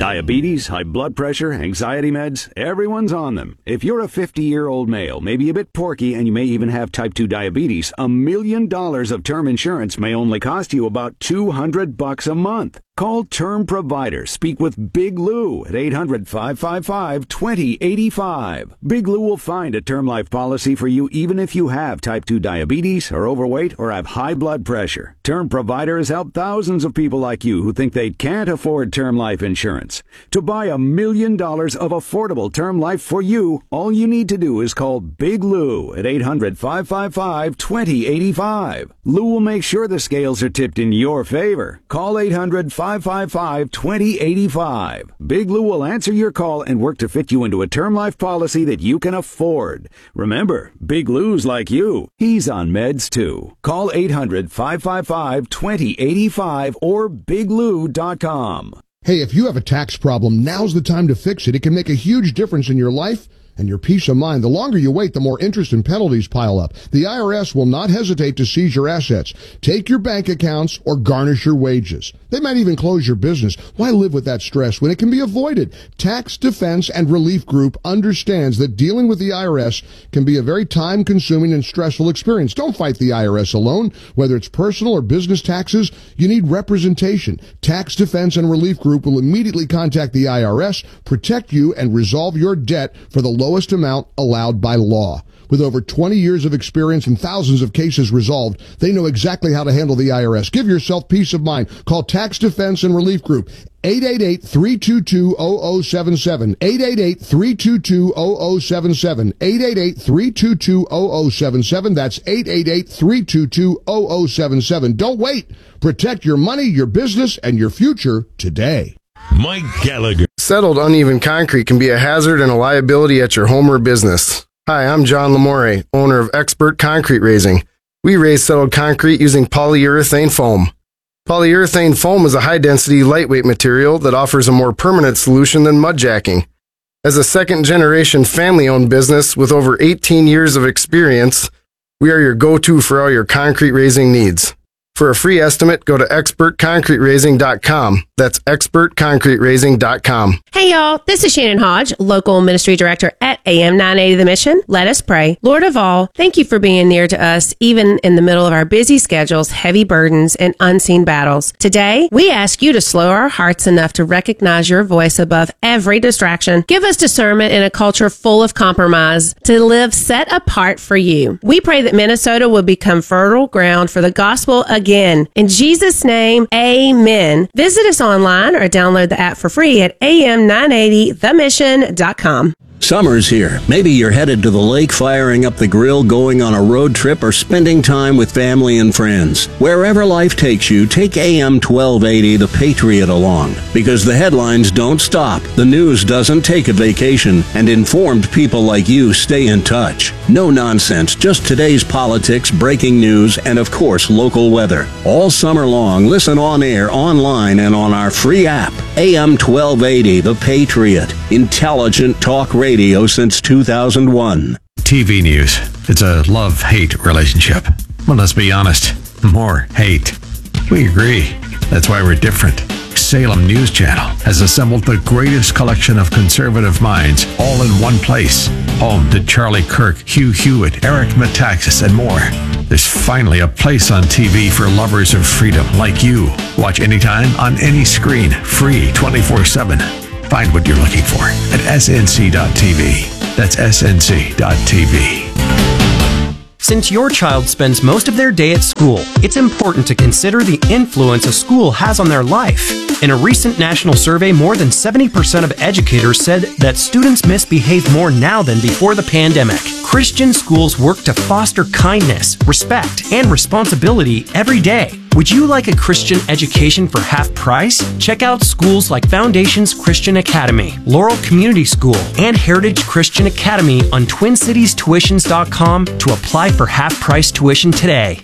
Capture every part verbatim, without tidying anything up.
Diabetes, high blood pressure, anxiety meds, everyone's on them. If you're a fifty-year-old male, maybe a bit porky, and you may even have type two diabetes, a million dollars of term insurance may only cost you about two hundred bucks a month. Call Term Provider. Speak with Big Lou at eight hundred, five five five, two zero eight five. Big Lou will find a term life policy for you even if you have type two diabetes, are overweight, or have high blood pressure. Term Provider has helped thousands of people like you who think they can't afford term life insurance. To buy a million dollars of affordable term life for you, all you need to do is call Big Lou at eight hundred, five five five, two zero eight five. Lou will make sure the scales are tipped in your favor. Call eight hundred, five five five, two zero eight five. Big Lou will answer your call and work to fit you into a term life policy that you can afford. Remember, Big Lou's like you. He's on meds too. Call eight hundred, five five five, two zero eight five or big lou dot com. Hey, if you have a tax problem, now's the time to fix it. It can make a huge difference in your life and your peace of mind. The longer you wait, the more interest and penalties pile up. The I R S will not hesitate to seize your assets, take your bank accounts, or garnish your wages. They might even close your business. Why live with that stress when it can be avoided? Tax Defense and Relief Group understands that dealing with the I R S can be a very time-consuming and stressful experience. Don't fight the I R S alone. Whether it's personal or business taxes, you need representation. Tax Defense and Relief Group will immediately contact the I R S, protect you, and resolve your debt for the lowest amount allowed by law. With over twenty years of experience and thousands of cases resolved, they know exactly how to handle the I R S. Give yourself peace of mind. Call Tax Defense and Relief Group, eight eight eight, three two two, zero zero seven seven, eight eight eight, three two two, zero zero seven seven, eight eight eight, three two two, zero zero seven seven. That's eight eight eight, three two two, zero zero seven seven. Don't wait. Protect your money, your business, and your future today. Mike Gallagher. Settled uneven concrete can be a hazard and a liability at your home or business. Hi, I'm John Lamore, owner of Expert Concrete Raising. We raise settled concrete using polyurethane foam. Polyurethane foam is a high-density, lightweight material that offers a more permanent solution than mud jacking. As a second-generation family-owned business with over eighteen years of experience, we are your go-to for all your concrete raising needs. For a free estimate, go to expert concrete raising dot com. That's expert concrete raising dot com. Hey, y'all. This is Shannon Hodge, Local Ministry Director at A M nine eighty The Mission. Let us pray. Lord of all, thank you for being near to us, even in the middle of our busy schedules, heavy burdens, and unseen battles. Today, we ask you to slow our hearts enough to recognize your voice above every distraction. Give us discernment in a culture full of compromise to live set apart for you. We pray that Minnesota will become fertile ground for the gospel again. Again. In Jesus' name, amen. Visit us online or download the app for free at A M nine eighty the mission dot com. Summer's here. Maybe you're headed to the lake, firing up the grill, going on a road trip, or spending time with family and friends. Wherever life takes you, take A M twelve eighty The Patriot along. Because the headlines don't stop, the news doesn't take a vacation, and informed people like you stay in touch. No nonsense, just today's politics, breaking news, and of course, local weather. All summer long, listen on air, online, and on our free app. A M twelve eighty The Patriot. Intelligent talk radio. Radio since two thousand one. T V news. It's a love-hate relationship. Well, let's be honest. More hate. We agree. That's why we're different. Salem News Channel has assembled the greatest collection of conservative minds all in one place. Home to Charlie Kirk, Hugh Hewitt, Eric Metaxas, and more. There's finally a place on T V for lovers of freedom like you. Watch anytime, on any screen, free twenty-four seven. Find what you're looking for at S N C dot T V. That's S N C dot T V. Since your child spends most of their day at school, it's important to consider the influence a school has on their life. In a recent national survey, more than seventy percent of educators said that students misbehave more now than before the pandemic. Christian schools work to foster kindness, respect, and responsibility every day. Would you like a Christian education for half price? Check out schools like Foundations Christian Academy, Laurel Community School, and Heritage Christian Academy on twin cities tuitions dot com to apply for half price tuition today.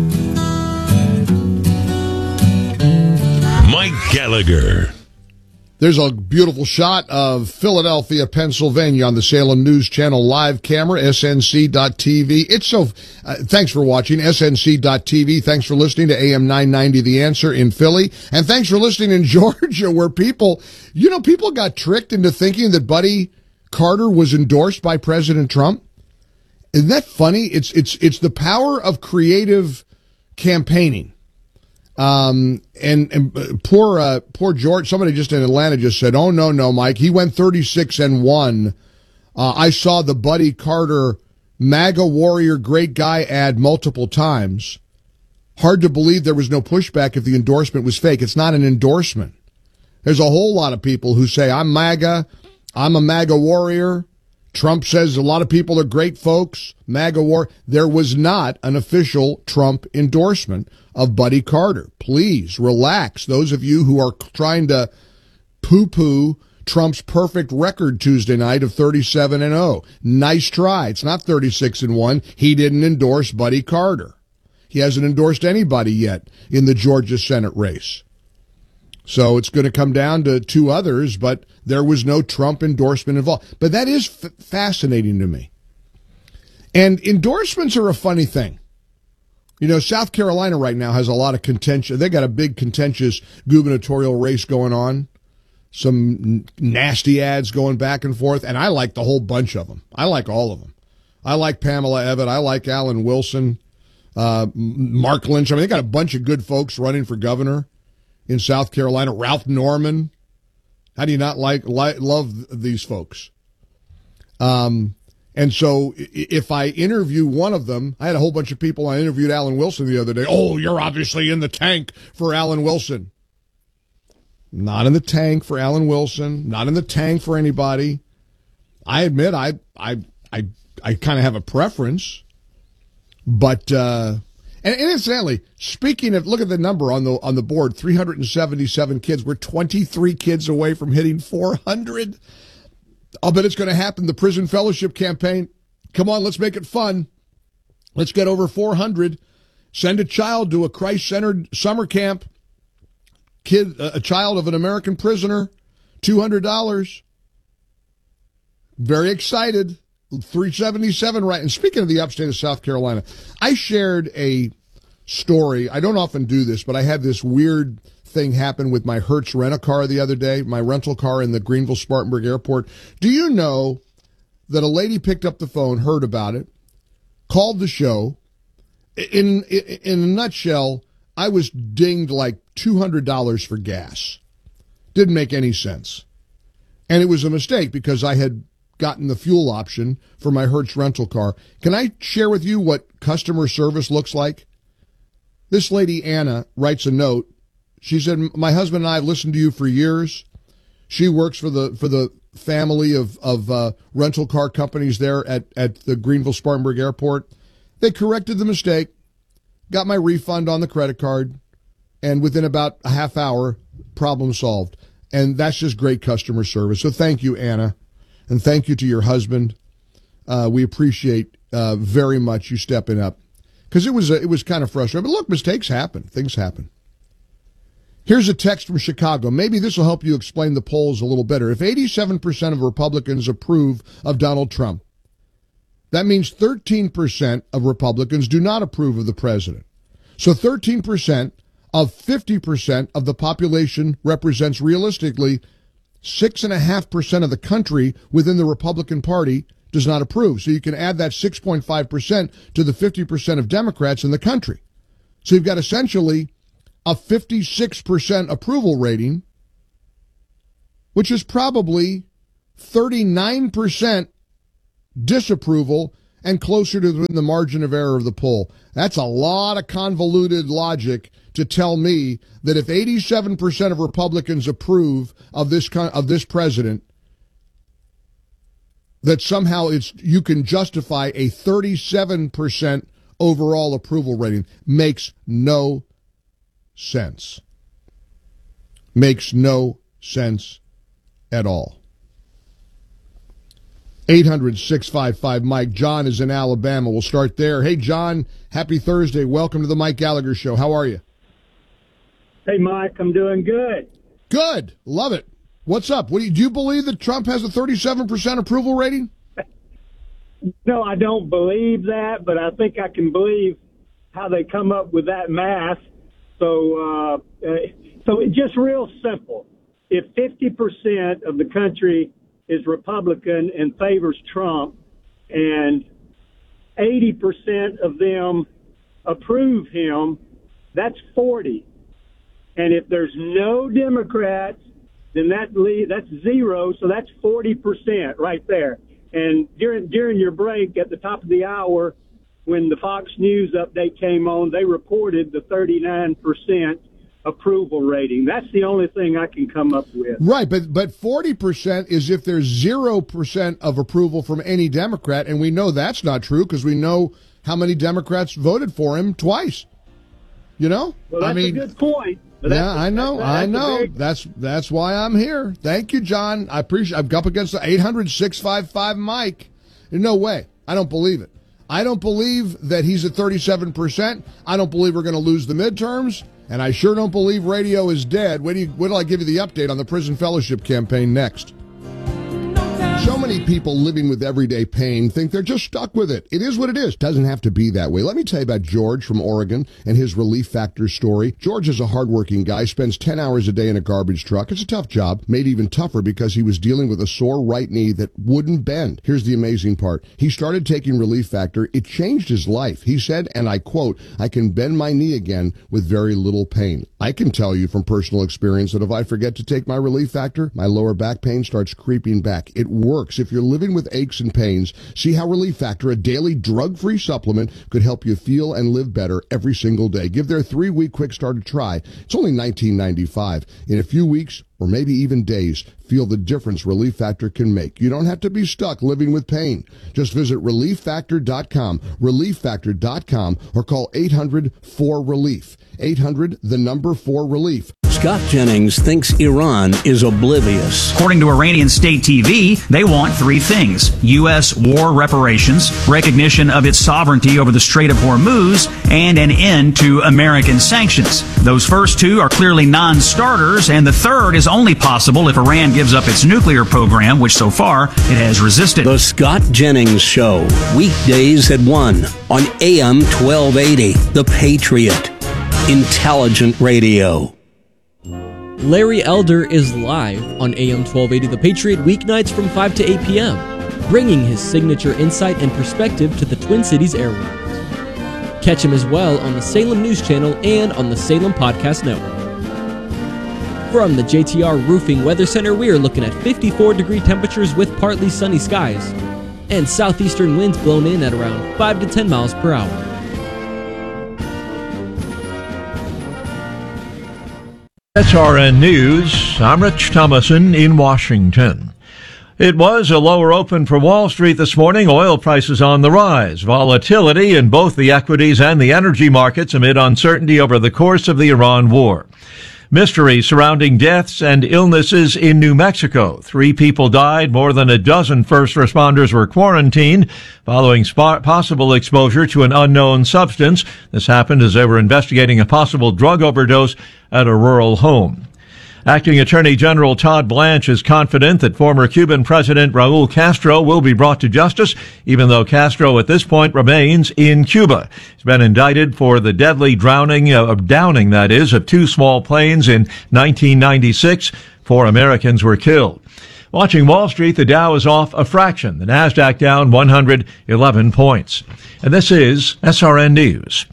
Mike Gallagher. There's a beautiful shot of Philadelphia, Pennsylvania on the Salem News Channel live camera, S N C dot T V. It's so, uh, thanks for watching, S N C dot T V. Thanks for listening to A M nine ninety The Answer in Philly. And thanks for listening in Georgia, where people, you know, people got tricked into thinking that Buddy Carter was endorsed by President Trump. Isn't that funny? It's, it's, it's the power of creative campaigning. Um, and, and poor, uh, poor George, somebody just in Atlanta just said, oh, no, no, Mike, he went thirty-six and one. Uh, I saw the Buddy Carter MAGA warrior great guy ad multiple times. Hard to believe there was no pushback if the endorsement was fake. It's not an endorsement. There's a whole lot of people who say, I'm MAGA, I'm a MAGA warrior. Trump says a lot of people are great folks. MAGA war. There was not an official Trump endorsement of Buddy Carter. Please relax. Those of you who are trying to poo-poo Trump's perfect record Tuesday night of thirty-seven and oh. Nice try. It's not thirty-six and one. He didn't endorse Buddy Carter. He hasn't endorsed anybody yet in the Georgia Senate race. So it's going to come down to two others, but there was no Trump endorsement involved. But that is f- fascinating to me. And endorsements are a funny thing. You know, South Carolina right now has a lot of contention. They got a big contentious gubernatorial race going on. Some n- nasty ads going back and forth. And I like the whole bunch of them. I like all of them. I like Pamela Ebbett. I like Alan Wilson, uh, Mark Lynch. I mean, they got a bunch of good folks running for governor in South Carolina. Ralph Norman. How do you not like, like love these folks? Um, and so if I interview one of them, I had a whole bunch of people. I interviewed Alan Wilson the other day. Oh, you're obviously in the tank for Alan Wilson. Not in the tank for Alan Wilson. Not in the tank for anybody. I admit I I I I kind of have a preference, but. Uh, And incidentally, speaking of, look at the number on the on the board, three hundred seventy-seven kids. We're twenty-three kids away from hitting four hundred. I'll bet it's going to happen. The Prison Fellowship Campaign. Come on, let's make it fun. Let's get over four hundred. Send a child to a Christ-centered summer camp. Kid, a child of an American prisoner, two hundred dollars. Very excited. three seventy-seven, right. And speaking of the upstate of South Carolina, I shared a story. I don't often do this, but I had this weird thing happen with my Hertz rent-a-car the other day, my rental car in the Greenville-Spartanburg airport. Do you know that a lady picked up the phone, heard about it, called the show? In, in, in a nutshell, I was dinged like two hundred dollars for gas. Didn't make any sense. And it was a mistake because I had gotten the fuel option for my Hertz rental car. Can I share with you what customer service looks like? This lady, Anna, writes a note. She said, my husband and I have listened to you for years. She works for the for the family of, of uh, rental car companies there at, at the Greenville-Spartanburg Airport. They corrected the mistake, got my refund on the credit card, and within about a half hour, problem solved. And that's just great customer service. So thank you, Anna. And thank you to your husband. Uh, we appreciate uh, very much you stepping up, because it was uh, it was kind of frustrating. But look, mistakes happen. Things happen. Here's a text from Chicago. Maybe this will help you explain the polls a little better. If eighty-seven percent of Republicans approve of Donald Trump, that means thirteen percent of Republicans do not approve of the president. So thirteen percent of fifty percent of the population represents realistically six point five percent of the country within the Republican Party does not approve. So you can add that six point five percent to the fifty percent of Democrats in the country. So you've got essentially a fifty-six percent approval rating, which is probably thirty-nine percent disapproval and closer to the margin of error of the poll. That's a lot of convoluted logic to tell me that if eighty-seven percent of Republicans approve of this of this president, that somehow it's you can justify a thirty-seven percent overall approval rating. Makes no sense. Makes no sense at all. eight hundred, six five five, Mike. John is in Alabama. We'll start there. Hey, John, happy Thursday. Welcome to the Mike Gallagher Show. How are you? Hey, Mike, I'm doing good. Good. Love it. What's up? What do you, do you believe that Trump has a thirty-seven percent approval rating? No, I don't believe that, but I think I can believe how they come up with that math. So, uh, so it's just real simple. If fifty percent of the country is Republican and favors Trump, and eighty percent of them approve him, that's forty. And if there's no Democrats, then that lead, that's zero, so that's forty percent right there. And during during your break at the top of the hour, when the Fox News update came on, they reported the thirty-nine percent approval rating. That's the only thing I can come up with. Right, but but forty percent is if there's zero percent of approval from any Democrat, and we know that's not true because we know how many Democrats voted for him twice. You know? Well, that's I mean, a good point. Yeah, I know, that's, I that's know. very... That's that's why I'm here. Thank you, John. I appreciate. I've up against the eight hundred, six five five Mike. No way. I don't believe it. I don't believe that he's at thirty-seven percent. I don't believe we're going to lose the midterms, and I sure don't believe radio is dead. When do you, when will I give you the update on the prison fellowship campaign next? So many people living with everyday pain think they're just stuck with it. It is what it is. Doesn't have to be that way. Let me tell you about George from Oregon and his Relief Factor story. George is a hardworking guy, spends ten hours a day in a garbage truck. It's a tough job, made even tougher because he was dealing with a sore right knee that wouldn't bend. Here's the amazing part. He started taking Relief Factor. It changed his life. He said, and I quote, "I can bend my knee again with very little pain." I can tell you from personal experience that if I forget to take my Relief Factor, my lower back pain starts creeping back. It works. If you're living with aches and pains, see how Relief Factor, a daily drug-free supplement, could help you feel and live better every single day. Give their three-week quick start a try. It's only nineteen ninety-five. In a few weeks, or maybe even days, feel the difference Relief Factor can make. You don't have to be stuck living with pain. Just visit relief factor dot com, relief factor dot com, or call eight hundred four relief. eight hundred, the number four relief. Scott Jennings thinks Iran is oblivious. According to Iranian state T V, they want three things: U S war reparations, recognition of its sovereignty over the Strait of Hormuz, and an end to American sanctions. Those first two are clearly non-starters, and the third is only possible if Iran gives up its nuclear program, which so far it has resisted. The Scott Jennings Show, weekdays at one on A M twelve eighty, The Patriot. Intelligent radio. Larry Elder is live on A M twelve eighty The Patriot weeknights from five to eight p.m., bringing his signature insight and perspective to the Twin Cities airwaves. Catch him as well on the Salem News Channel and on the Salem Podcast Network. From the J T R Roofing Weather Center, we are looking at fifty-four degree temperatures with partly sunny skies, and southeastern winds blown in at around five to ten miles per hour. S R N News, I'm Rich Thomason in Washington. It was a lower open for Wall Street this morning. Oil prices on the rise. Volatility in both the equities and the energy markets amid uncertainty over the course of the Iran war. Mystery surrounding deaths and illnesses in New Mexico. Three people died. More than a dozen first responders were quarantined following sp- possible exposure to an unknown substance. This happened as they were investigating a possible drug overdose at a rural home. Acting Attorney General Todd Blanche is confident that former Cuban President Raul Castro will be brought to justice, even though Castro at this point remains in Cuba. He's been indicted for the deadly drowning, uh, downing, that is, of two small planes in nineteen ninety-six. Four Americans were killed. Watching Wall Street, the Dow is off a fraction. The Nasdaq down one hundred eleven points. And this is S R N News.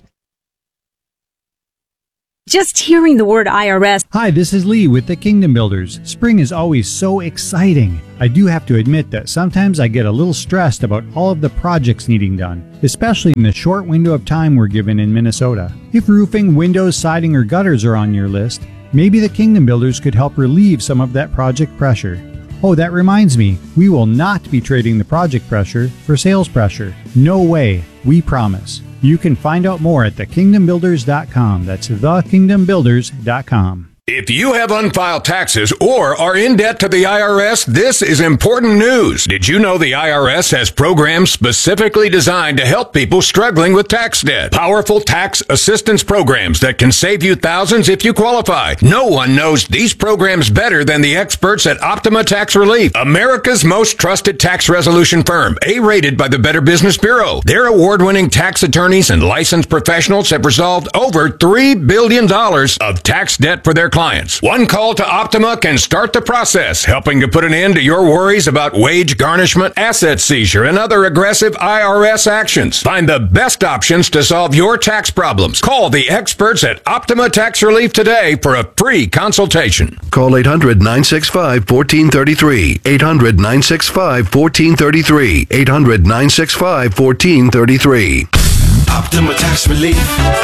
Just hearing the word I R S. Hi, this is Lee with the Kingdom Builders. Spring is always so exciting. I do have to admit that sometimes I get a little stressed about all of the projects needing done, especially in the short window of time we're given in Minnesota. If roofing, windows, siding, or gutters are on your list, maybe the Kingdom Builders could help relieve some of that project pressure. Oh, that reminds me, we will not be trading the project pressure for sales pressure. No way, we promise. You can find out more at the kingdom builders dot com. That's the kingdom builders dot com. If you have unfiled taxes or are in debt to the I R S, this is important news. Did you know the I R S has programs specifically designed to help people struggling with tax debt? Powerful tax assistance programs that can save you thousands if you qualify. No one knows these programs better than the experts at Optima Tax Relief, America's most trusted tax resolution firm, A-rated by the Better Business Bureau. Their award-winning tax attorneys and licensed professionals have resolved over three billion dollars of tax debt for their clients. One call to Optima can start the process, helping to put an end to your worries about wage garnishment, asset seizure, and other aggressive I R S actions. Find the best options to solve your tax problems. Call the experts at Optima Tax Relief today for a free consultation. Call eight hundred, nine six five, one four three three. eight hundred, nine six five, one four three three. eight hundred, nine six five, one four three three. Optima Tax Relief.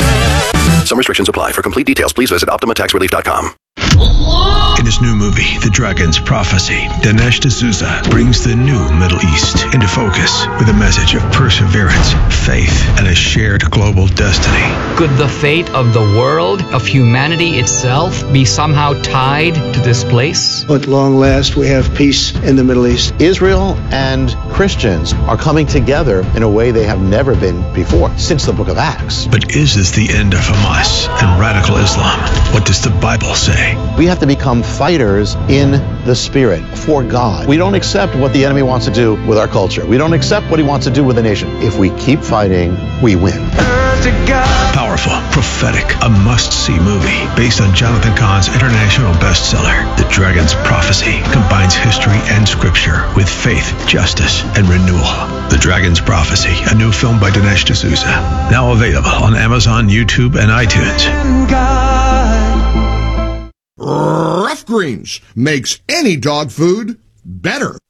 Some restrictions apply. For complete details, please visit optima tax relief dot com. In his new movie, The Dragon's Prophecy, Dinesh D'Souza brings the new Middle East into focus with a message of perseverance, faith, and a shared global destiny. Could the fate of the world, of humanity itself, be somehow tied to this place? At long last, we have peace in the Middle East. Israel and Christians are coming together in a way they have never been before, since the book of Acts. But is this the end of Hamas and radical Islam? What does the Bible say? We have to become fighters in the spirit for God. We don't accept what the enemy wants to do with our culture. We don't accept what he wants to do with the nation. If we keep fighting, we win. Powerful, prophetic, a must-see movie based on Jonathan Cahn's international bestseller. The Dragon's Prophecy combines history and scripture with faith, justice, and renewal. The Dragon's Prophecy, a new film by Dinesh D'Souza. Now available on Amazon, YouTube, and iTunes. Rough Greens makes any dog food better.